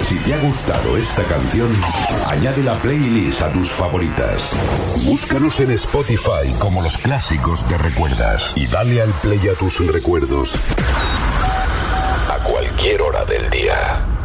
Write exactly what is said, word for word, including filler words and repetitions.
Si te ha gustado esta canción, añade la playlist a tus favoritas. Búscanos en Spotify como Los Clásicos de Recuerdas y dale al play a tus recuerdos a cualquier hora del día.